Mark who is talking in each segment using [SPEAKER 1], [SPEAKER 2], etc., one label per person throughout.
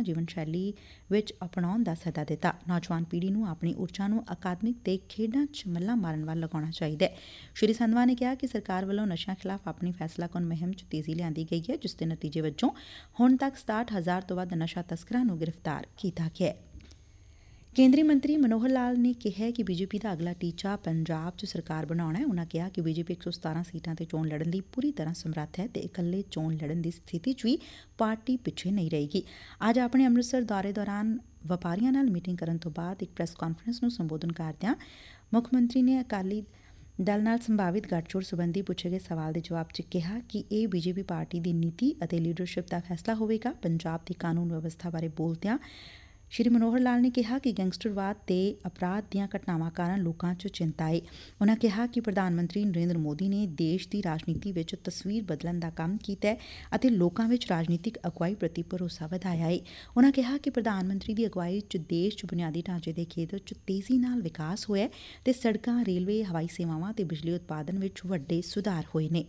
[SPEAKER 1] ਸਕਾਰਾਤਮਕ ਜੀਵਨ ਸ਼ੈਲੀ ਵਿੱਚ ਅਪਣਾਉਣ ਦਾ ਸੱਦਾ ਦਿੱਤਾ। ਨੌਜਵਾਨ ਪੀੜ੍ਹੀ ਨੂੰ ਆਪਣੀ ਊਰਜਾ ਨੂੰ ਅਕਾਦਮਿਕ ਤੇ ਖੇਡਾਂ 'ਚ ਮੱਲਾਂ ਮਾਰਨ ਵੱਲ ਲਗਾਉਣਾ ਚਾਹੀਦਾ ਹੈ। ਸ਼੍ਰੀ ਸੰਧਵਾ ਨੇ ਕਿਹਾ ਕਿ ਸਰਕਾਰ ਵੱਲੋਂ ਨਸ਼ਿਆਂ ਖਿਲਾਫ਼ ਆਪਣੀ ਫੈਸਲਾਕੁੰਨ ਮੁਹਿੰਮ 'ਚ ਤੇਜ਼ੀ ਲਿਆਂਦੀ ਗਈ ਹੈ, ਜਿਸ ਦੇ ਨਤੀਜੇ ਵਜੋਂ ਹੁਣ ਤੱਕ 67,000 ਤੋਂ ਵੱਧ ਨਸ਼ਾ ਤਸਕਰਾਂ ਨੂੰ ਗ੍ਰਿਫਤਾਰ ਕੀਤਾ ਗਿਆ ਹੈ। ਕੇਂਦਰੀ ਮੰਤਰੀ ਮਨੋਹਰ ਲਾਲ ਨੇ ਕਿਹਾ ਕਿ ਬੀਜੇਪੀ ਦਾ ਅਗਲਾ ਟੀਚਾ ਪੰਜਾਬ 'ਚ ਸਰਕਾਰ ਬਣਾਉਣਾ ਹੈ। ਉਨ੍ਹਾਂ ਕਿਹਾ ਕਿ ਬੀਜੇਪੀ 117 ਸੀਟਾਂ ਤੇ ਚੋਣ ਲੜਨ ਲਈ ਪੂਰੀ ਤਰ੍ਹਾਂ ਸਮਰੱਥ ਹੈ ਤੇ ਇਕੱਲੇ ਚੋਣ ਲੜਨ ਦੀ ਸਥਿਤੀ 'ਚ ਵੀ ਪਾਰਟੀ ਪਿੱਛੇ ਨਹੀਂ ਰਹੇਗੀ। ਅੱਜ ਆਪਣੇ ਅੰਮ੍ਰਿਤਸਰ ਦੌਰੇ ਦੌਰਾਨ ਵਪਾਰੀਆਂ ਨਾਲ ਮੀਟਿੰਗ ਕਰਨ ਤੋਂ ਬਾਅਦ ਇੱਕ ਪ੍ਰੈਸ ਕਾਨਫਰੰਸ ਨੂੰ ਸੰਬੋਧਨ ਕਰਦਿਆਂ ਮੁੱਖ ਮੰਤਰੀ ਨੇ ਅਕਾਲੀ ਦਲ ਨਾਲ ਸੰਭਾਵਿਤ ਗੱਠਜੋੜ ਸਬੰਧੀ ਪੁੱਛੇ ਗਏ ਸਵਾਲ ਦੇ ਜਵਾਬ 'ਚ ਕਿਹਾ ਕਿ ਇਹ ਬੀਜੇਪੀ ਪਾਰਟੀ ਦੀ ਨੀਤੀ ਅਤੇ ਲੀਡਰਸ਼ਿਪ ਦਾ ਫੈਸਲਾ ਹੋਵੇਗਾ। ਪੰਜਾਬ ਦੀ ਕਾਨੂੰਨ ਵਿਵਸਥਾ ਬਾਰੇ ਬੋਲਦਿਆਂ ਸ਼੍ਰੀ ਮਨੋਹਰ ਲਾਲ ਨੇ ਕਿਹਾ ਕਿ ਗੈਂਗਸਟਰਵਾਦ ਤੇ ਅਪਰਾਧ ਦੀਆਂ ਘਟਨਾਵਾਂ ਕਾਰਨ ਲੋਕਾਂ 'ਚ ਚਿੰਤਾ ਏ। ਉਨ੍ਹਾਂ ਕਿਹਾ ਕਿ ਪ੍ਰਧਾਨ ਮੰਤਰੀ ਨਰਿੰਦਰ ਮੋਦੀ ਨੇ ਦੇਸ਼ ਦੀ ਰਾਜਨੀਤੀ ਵਿੱਚ ਤਸਵੀਰ ਬਦਲਣ ਦਾ ਕੰਮ ਕੀਤਾ ਅਤੇ ਲੋਕਾਂ ਵਿੱਚ ਰਾਜਨੀਤਿਕ ਅਗਵਾਈ ਪ੍ਰਤੀ ਭਰੋਸਾ ਵਧਾਇਆ ਏ। ਉਨ੍ਹਾਂ ਕਿਹਾ ਕਿ ਪ੍ਰਧਾਨ ਮੰਤਰੀ ਦੀ ਅਗਵਾਈ 'ਚ ਦੇਸ਼ 'ਚ ਬੁਨਿਆਦੀ ਢਾਂਚੇ ਦੇ ਖੇਤਰ 'ਚ ਤੇਜ਼ੀ ਨਾਲ ਵਿਕਾਸ ਹੋਇਆ ਤੇ ਸੜਕਾਂ, ਰੇਲਵੇ, ਹਵਾਈ ਸੇਵਾਵਾਂ ਤੇ ਬਿਜਲੀ ਉਤਪਾਦਨ ਵਿੱਚ ਵੱਡੇ ਸੁਧਾਰ ਹੋਏ ਨੇ।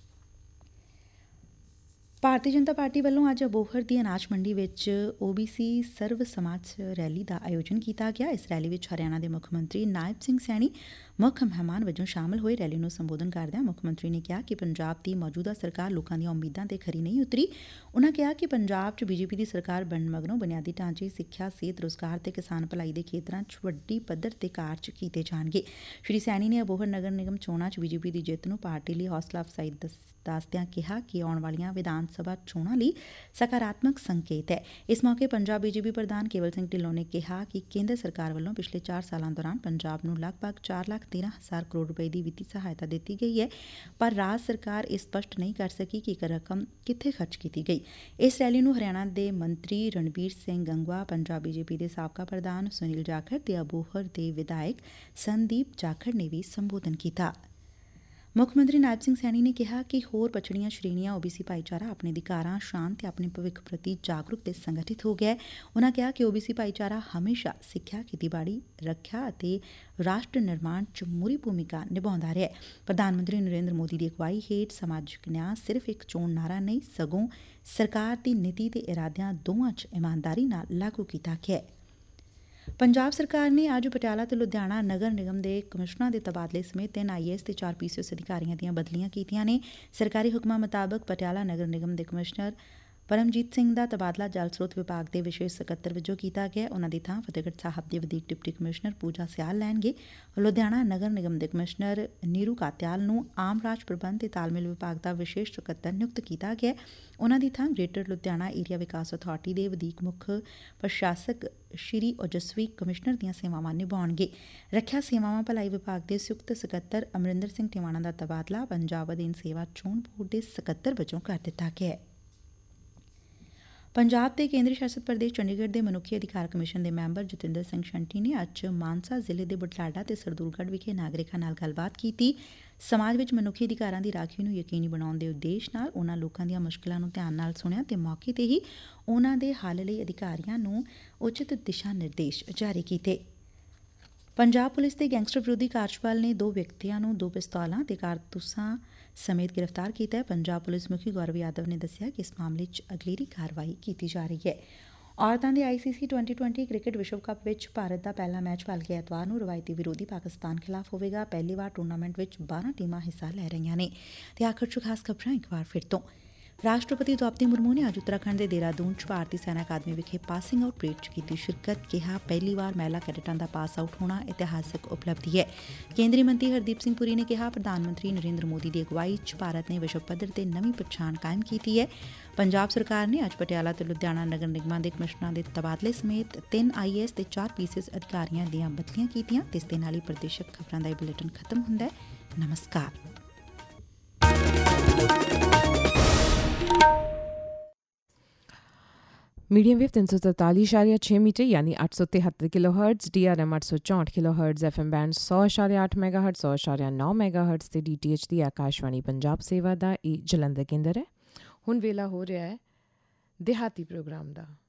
[SPEAKER 1] ਭਾਰਤੀ ਜਨਤਾ ਪਾਰਟੀ ਵੱਲੋਂ ਅੱਜ ਅਬੋਹਰ ਦੀ ਅਨਾਜ ਮੰਡੀ ਵਿੱਚ OBC ਸਰਵ ਸਮਾਜ ਰੈਲੀ ਦਾ ਆਯੋਜਨ ਕੀਤਾ ਗਿਆ। ਇਸ ਰੈਲੀ ਵਿੱਚ ਹਰਿਆਣਾ ਦੇ ਮੁੱਖ ਮੰਤਰੀ ਨਾਇਬ ਸਿੰਘ ਸੈਣੀ ਮੁੱਖ ਮਹਿਮਾਨ ਵਜੋਂ ਸ਼ਾਮਲ ਹੋਏ। ਰੈਲੀ ਨੂੰ ਸੰਬੋਧਨ ਕਰਦਿਆਂ ਮੁੱਖ ਮੰਤਰੀ ਨੇ ਕਿਹਾ ਕਿ ਪੰਜਾਬ ਦੀ ਮੌਜੂਦਾ ਸਰਕਾਰ ਲੋਕਾਂ ਦੀਆਂ ਉਮੀਦਾਂ ਤੇ ਖਰੀ ਨਹੀਂ ਉਤਰੀ। ਉਨ੍ਹਾਂ ਕਿਹਾ ਕਿ ਪੰਜਾਬ 'ਚ ਬੀਜੇਪੀ ਦੀ ਸਰਕਾਰ ਬਣਨ ਮਗਰੋਂ ਬੁਨਿਆਦੀ ਢਾਂਚੇ, ਸਿੱਖਿਆ, ਸਿਹਤ, ਰੁਜ਼ਗਾਰ ਤੇ ਕਿਸਾਨ ਭਲਾਈ ਦੇ ਖੇਤਰਾਂ 'ਚ ਵੱਡੀ ਪੱਧਰ ਤੇ ਕਾਰਜ ਕੀਤੇ ਜਾਣਗੇ। ਸ਼੍ਰੀ ਸੈਣੀ ਨੇ ਅਬੋਹਰ ਨਗਰ ਨਿਗਮ ਚੋਣਾਂ 'ਚ ਬੀਜੇਪੀ ਦੀ ਜਿੱਤ ਨੂੰ ਪਾਰਟੀ ਲਈ ਹੌਸਲਾ ਅਫਜ਼ਾਈ ਦੱਸਦਿਆਂ ਕਿਹਾ ਕਿ ਆਉਣ ਵਾਲੀਆਂ ਵਿਧਾਨ ਸਭਾ ਚੋਣਾਂ ਲਈ ਸਕਾਰਾਤਮਕ ਸੰਕੇਤ ਹੈ। ਇਸ ਮੌਕੇ ਪੰਜਾਬ ਬੀਜੇਪੀ ਪ੍ਰਧਾਨ ਕੇਵਲ ਸਿੰਘ ਢਿੱਲੋਂ ਨੇ ਕਿਹਾ ਕਿ ਕੇਂਦਰ ਸਰਕਾਰ ਵੱਲੋਂ ਪਿਛਲੇ 4 ਸਾਲਾਂ ਦੌਰਾਨ ਪੰਜਾਬ ਨੂੰ ਲਗਭਗ 4,13,000 ਕਰੋੜ ਰੁਪਏ ਦੀ ਵਿੱਤੀ ਸਹਾਇਤਾ ਦਿੱਤੀ ਗਈ ਹੈ, ਪਰ ਰਾਜ ਸਰਕਾਰ ਇਹ ਸਪਸ਼ਟ ਨਹੀਂ ਕਰ ਸਕੀ ਕਿ ਇਹ ਰਕਮ ਕਿੱਥੇ ਖਰਚ ਕੀਤੀ ਗਈ। ਇਸ ਰੈਲੀ ਨੂੰ ਹਰਿਆਣਾ ਦੇ ਮੰਤਰੀ ਰਣਬੀਰ ਸਿੰਘ ਗੰਗਵਾ, ਪੰਜਾਬ ਬੀਜੇਪੀ ਦੇ ਸਾਬਕਾ ਪ੍ਰਧਾਨ ਸੁਨੀਲ ਜਾਖੜ ਤੇ ਅਬੋਹਰ ਦੇ ਵਿਧਾਇਕ ਸੰਦੀਪ ਜਾਖੜ ਨੇ ਵੀ ਸੰਬੋਧਨ ਕੀਤਾ। ਮੁੱਖ ਮੰਤਰੀ ਨਾਇਬ ਸਿੰਘ ਸੈਣੀ ਨੇ ਕਿਹਾ ਕਿ ਹੋਰ ਪਛੜੀਆਂ ਸ਼੍ਰੇਣੀਆਂ OBC ਭਾਈਚਾਰਾ ਆਪਣੇ ਅਧਿਕਾਰਾਂ, ਸ਼ਾਨ ਤੇ ਆਪਣੇ ਭਵਿੱਖ ਪ੍ਰਤੀ ਜਾਗਰੂਕ ਤੇ ਸੰਗਠਿਤ ਹੋ ਗਿਆ ਹੈ। ਉਨ੍ਹਾਂ ਕਿਹਾ ਕਿ OBC ਭਾਈਚਾਰਾ ਹਮੇਸ਼ਾ ਸਿੱਖਿਆ, ਖੇਤੀਬਾੜੀ, ਰੱਖਿਆ ਅਤੇ ਰਾਸ਼ਟਰ ਨਿਰਮਾਣ 'ਚ ਮੂਹਰੀ ਭੂਮਿਕਾ ਨਿਭਾਉਂਦਾ ਰਿਹਾ ਹੈ। ਪ੍ਰਧਾਨ ਮੰਤਰੀ ਨਰਿੰਦਰ ਮੋਦੀ ਦੀ ਅਗਵਾਈ ਹੇਠ ਸਮਾਜਿਕ ਨਿਆਂ ਸਿਰਫ ਇੱਕ ਚੋਣ ਨਾਅਰਾ ਨਹੀਂ, ਸਗੋਂ ਸਰਕਾਰ ਦੀ ਨੀਤੀ ਤੇ ਇਰਾਦਿਆਂ ਦੋਵਾਂ 'ਚ ਇਮਾਨਦਾਰੀ ਨਾਲ ਲਾਗੂ ਕੀਤਾ ਗਿਆ ਹੈ। ਪੰਜਾਬ ਸਰਕਾਰ ਨੇ ਅੱਜ ਪਟਿਆਲਾ ਤੇ ਲੁਧਿਆਣਾ ਨਗਰ ਨਿਗਮ ਦੇ ਕਮਿਸ਼ਨਰਾਂ ਦੇ ਤਬਾਦਲੇ ਸਮੇਤ 3 IAS ਤੇ 4 PCS ਅਧਿਕਾਰੀਆਂ ਦੀਆਂ ਬਦਲੀਆਂ ਕੀਤੀਆਂ ਨੇ। ਸਰਕਾਰੀ ਹੁਕਮਾਂ ਮੁਤਾਬਕ ਪਟਿਆਲਾ ਨਗਰ ਨਿਗਮ ਦੇ ਕਮਿਸ਼ਨਰ ਪਰਮਜੀਤ ਸਿੰਘ ਦਾ ਤਬਾਦਲਾ ਜਲ ਸਰੋਤ ਵਿਭਾਗ ਦੇ ਵਿਸ਼ੇਸ਼ ਸਕੱਤਰ ਵਜੋਂ ਕੀਤਾ ਗਿਆ। ਉਨ੍ਹਾਂ ਦੀ ਥਾਂ ਫਤਿਹਗੜ੍ਹ ਸਾਹਿਬ ਦੇ ਵਧੀਕ ਡਿਪਟੀ ਕਮਿਸ਼ਨਰ ਪੂਜਾ ਸਿਆਲ ਲੈਣਗੇ। ਲੁਧਿਆਣਾ ਨਗਰ ਨਿਗਮ ਦੇ ਕਮਿਸ਼ਨਰ ਨੀਰੂ ਕਾਤਿਆਲ ਨੂੰ ਆਮ ਰਾਜ ਪ੍ਰਬੰਧ ਤੇ ਤਾਲਮੇਲ ਵਿਭਾਗ ਦਾ ਵਿਸ਼ੇਸ਼ ਸਕੱਤਰ ਨਿਯੁਕਤ ਕੀਤਾ ਗਿਆ। ਉਨ੍ਹਾਂ ਦੀ ਥਾਂ ਗ੍ਰੇਟਰ ਲੁਧਿਆਣਾ ਏਰੀਆ ਵਿਕਾਸ ਅਥਾਰਟੀ ਦੇ ਵਧੀਕ ਮੁੱਖ ਪ੍ਰਸ਼ਾਸਕ ਸ਼੍ਰੀ ਓਜਸਵੀ ਕਮਿਸ਼ਨਰ ਦੀਆਂ ਸੇਵਾਵਾਂ ਨਿਭਾਉਣਗੇ। ਰੱਖਿਆ ਸੇਵਾਵਾਂ ਭਲਾਈ ਵਿਭਾਗ ਦੇ ਸੰਯੁਕਤ ਸਕੱਤਰ ਅਮਰਿੰਦਰ ਸਿੰਘ ਟਿਵਾਣਾ ਦਾ ਤਬਾਦਲਾ ਪੰਜਾਬ ਅਧੀਨ ਸੇਵਾ ਚੋਣ ਬੋਰਡ ਦੇ ਸਕੱਤਰ ਵਜੋਂ ਕਰ ਦਿੱਤਾ ਗਿਆ। ਪੰਜਾਬ ਤੇ ਕੇਂਦਰੀ ਸ਼ਾਸਤ ਪ੍ਰਦੇਸ਼ ਚੰਡੀਗੜ੍ਹ ਦੇ ਮਨੁੱਖੀ ਅਧਿਕਾਰ ਕਮਿਸ਼ਨ ਦੇ ਮੈਂਬਰ ਜਤਿੰਦਰ ਸਿੰਘ ਸ਼ੰਟੀ ਨੇ ਅੱਜ ਮਾਨਸਾ ਜ਼ਿਲ੍ਹੇ ਦੇ ਬੁਢਲਾਡਾ ਤੇ ਸਰਦੂਲਗੜ੍ਹ ਵਿਖੇ ਨਾਗਰਿਕਾਂ ਨਾਲ ਗੱਲਬਾਤ ਕੀਤੀ। ਸਮਾਜ ਵਿੱਚ ਮਨੁੱਖੀ ਅਧਿਕਾਰਾਂ ਦੀ ਰਾਖੀ ਨੂੰ ਯਕੀਨੀ ਬਣਾਉਣ ਦੇ ਉਦੇਸ਼ ਨਾਲ ਉਨ੍ਹਾਂ ਲੋਕਾਂ ਦੀਆਂ ਮੁਸ਼ਕਲਾਂ ਨੂੰ ਧਿਆਨ ਨਾਲ ਸੁਣਿਆ ਤੇ ਮੌਕੇ ਤੇ ਹੀ ਉਨ੍ਹਾਂ ਦੇ ਹੱਲ ਲਈ ਅਧਿਕਾਰੀਆਂ ਨੂੰ ਉਚਿਤ ਦਿਸ਼ਾ ਨਿਰਦੇਸ਼ ਜਾਰੀ ਕੀਤੇ। ਪੰਜਾਬ ਪੁਲਿਸ ਦੇ ਗੈਂਗਸਟਰ ਵਿਰੋਧੀ ਕਾਰਜਬਲ ਨੇ 2 ਵਿਅਕਤੀਆਂ ਨੂੰ 2 ਪਿਸਤੌਲਾਂ ਤੇ ਕਾਰਤੂਸਾਂ ਸਮੇਤ ਗ੍ਰਿਫਤਾਰ ਕੀਤਾ ਹੈ। ਪੰਜਾਬ ਪੁਲਿਸ ਮੁਖੀ ਗੌਰਵ ਯਾਦਵ ਨੇ ਦੱਸਿਆ ਕਿ ਇਸ ਮਾਮਲੇ 'ਚ ਅਗਲੇਰੀ ਕਾਰਵਾਈ ਕੀਤੀ ਜਾ ਰਹੀ ਹੈ। ਔਰਤਾਂ ਦੇ ICC T20 ਕ੍ਰਿਕਟ ਵਿਸ਼ਵ ਕੱਪ ਵਿੱਚ ਭਾਰਤ ਦਾ ਪਹਿਲਾ ਮੈਚ ਭਲਕੇ ਐਤਵਾਰ ਨੂੰ ਰਵਾਇਤੀ ਵਿਰੋਧੀ ਪਾਕਿਸਤਾਨ ਖਿਲਾਫ ਹੋਵੇਗਾ। ਪਹਿਲੀ ਵਾਰ ਟੂਰਨਾਮੈਂਟ ਵਿੱਚ 12 ਟੀਮਾਂ ਹਿੱਸਾ ਲੈ ਰਹੀਆਂ ਨੇ। ਤੇ ਆਖਰ 'ਚ ਖਾਸ ਖਬਰਾਂ ਇੱਕ ਵਾਰ ਫਿਰ ਤੋਂ। ਰਾਸ਼ਟਰਪਤੀ ਦ੍ਰੌਪਦੀ ਮੁਰਮੂ ਨੇ ਅੱਜ ਉੱਤਰਾਖੰਡ ਦੇ ਦੇਹਰਾਦੂਨ 'ਚ ਭਾਰਤੀ ਸੈਨਾ ਅਕਾਦਮੀ ਵਿਖੇ ਪਾਸਿੰਗ ਆਊਟ ਪਰੇਡ 'ਚ ਕੀਤੀ ਸ਼ਿਰਕਤ। ਕਿਹਾ ਪਹਿਲੀ ਵਾਰ ਮਹਿਲਾ ਕੈਡਿਟਾਂ ਦਾ ਪਾਸ ਆਊਟ ਹੋਣਾ ਇਤਿਹਾਸਕ ਉਪਲਬਧੀ ਹੈ। ਕੇਂਦਰੀ ਮੰਤਰੀ ਹਰਦੀਪ ਸਿੰਘ ਪੁਰੀ ਨੇ ਕਿਹਾ ਪ੍ਰਧਾਨ ਮੰਤਰੀ ਨਰਿੰਦਰ ਮੋਦੀ ਦੀ ਅਗਵਾਈ 'ਚ ਭਾਰਤ ਨੇ ਵਿਸ਼ਵ ਪੱਧਰ ਤੇ ਨਵੀਂ ਪਛਾਣ ਕਾਇਮ ਕੀਤੀ ਹੈ। ਪੰਜਾਬ ਸਰਕਾਰ ਨੇ ਅੱਜ ਪਟਿਆਲਾ ਤੇ ਲੁਧਿਆਣਾ ਨਗਰ ਨਿਗਮਾਂ ਦੇ ਕਮਿਸ਼ਨਰਾਂ ਦੇ ਤਬਾਦਲੇ ਸਮੇਤ 3 IAS ਤੇ 4 PCS ਅਧਿਕਾਰੀਆਂ ਦੀਆਂ ਬਦਲੀਆਂ ਕੀਤੀਆਂ। ਇਸ ਦੇ ਨਾਲ ਹੀ ਪ੍ਰਦੇਸ਼ਕ ਖਬਰਾਂ ਦਾ ਇਹ ਬੁਲੇਟਿਨ ਖਤਮ ਹੁੰਦਾ ਹੈ। ਨਮਸਕਾਰ।
[SPEAKER 2] मीडियम वेव 343.6 मीटर यानी 873 kilohertz, DRM 864 kilohertz, FM band 100.8 megahertz 100.9 megahertz ਤੇ DTH ਦੀ ਆਕਾਸ਼ਵਾਣੀ ਪੰਜਾਬ ਸੇਵਾ ਦਾ ਇਹ ਜਲੰਧਰ ਕੇਂਦਰ ਹੈ। ਹੁਣ ਵੇਲਾ ਹੋ ਰਿਹਾ ਹੈ ਦਿਹਾਤੀ ਪ੍ਰੋਗਰਾਮ ਦਾ।